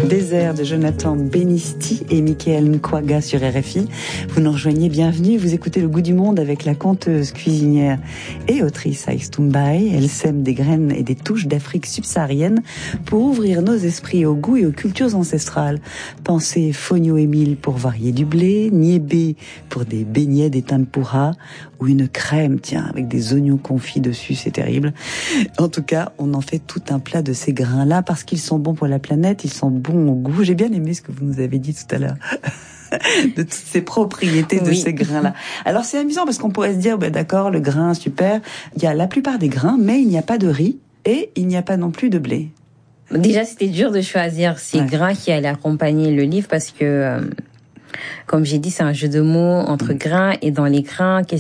Désert de Jonathan Benisti et Michael Nkwaga sur RFI. Vous nous rejoignez, bienvenue. Vous écoutez Le Goût du Monde avec la conteuse, cuisinière et autrice Aïs Toumbay. Elle sème des graines et des touches d'Afrique subsaharienne pour ouvrir nos esprits au goût et aux cultures ancestrales. Pensez Fonio Émile pour varier du blé, niébé pour des beignets, des tempura ou une crème, tiens, avec des oignons confits dessus, c'est terrible. En tout cas, on en fait tout un plat de ces grains-là parce qu'ils sont bons pour la planète, ils sont bons au goût. J'ai bien aimé ce que vous nous avez dit tout à l'heure. De toutes ces propriétés de ces grains-là. Alors c'est amusant parce qu'on pourrait se dire, d'accord, le grain, super. Il y a la plupart des grains, mais il n'y a pas de riz et il n'y a pas non plus de blé. Déjà, c'était dur de choisir ces grains qui allaient accompagner le livre parce que, comme j'ai dit, c'est un jeu de mots entre grains et dans les grains,